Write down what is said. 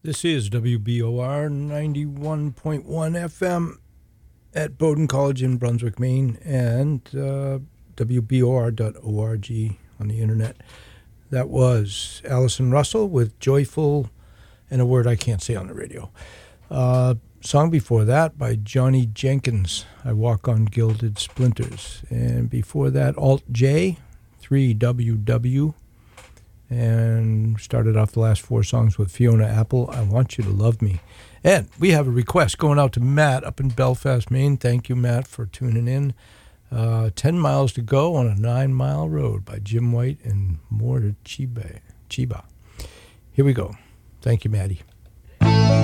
This is WBOR 91.1 FM at Bowdoin College in Brunswick, Maine, and WBOR.org on the internet. That was Allison Russell with Joyful, and a word I can't say on the radio. Song before that by Johnny Jenkins, I Walk on Gilded Splinters. And before that, Alt J, 3WW. And started off the last four songs with Fiona Apple, I Want You to Love Me. And we have a request going out to Matt up in Belfast, Maine. Thank you, Matt, for tuning in. 10 Miles to Go on a 9-Mile Road by Jim White and More to Chiba. Here we go. Thank you, Maddie.